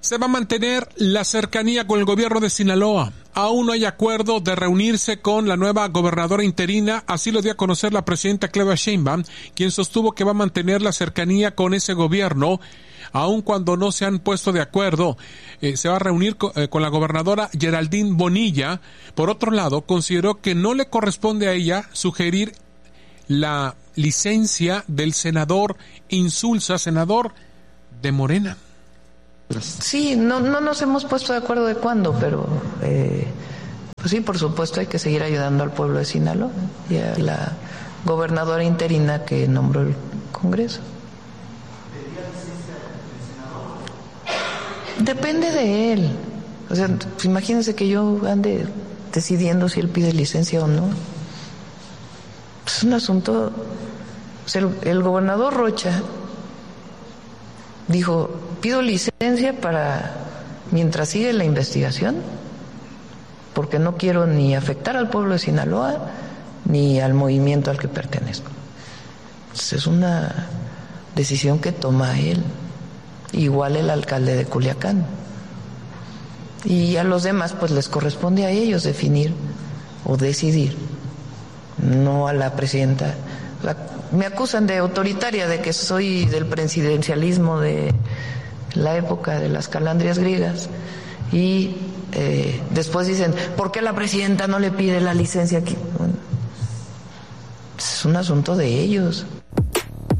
Se va a mantener la cercanía con el gobierno de Sinaloa. Aún no hay acuerdo de reunirse con la nueva gobernadora interina, así lo dio a conocer la presidenta Claudia Sheinbaum, quien sostuvo que va a mantener la cercanía con ese gobierno, aun cuando no se han puesto de acuerdo. Se va a reunir con la gobernadora Geraldine Bonilla. Por otro lado, consideró que no le corresponde a ella sugerir la licencia del senador Insulza, senador de Morena. Sí, no nos hemos puesto de acuerdo de cuándo, pero pues sí, por supuesto hay que seguir ayudando al pueblo de Sinaloa y a la gobernadora interina que nombró el Congreso. Depende de él. O sea, pues imagínense que yo ande decidiendo si él pide licencia o no. Es un asunto. O sea, el gobernador Rocha dijo: pido licencia para mientras sigue la investigación, porque no quiero ni afectar al pueblo de Sinaloa ni al movimiento al que pertenezco. Entonces, es una decisión que toma él, igual el alcalde de Culiacán, y a los demás pues les corresponde a ellos definir o decidir, no a la presidenta. Me acusan de autoritaria, de que soy del presidencialismo de la época de las calandrias griegas, y después dicen: ¿por qué la presidenta no le pide la licencia aquí? Bueno, es un asunto de ellos.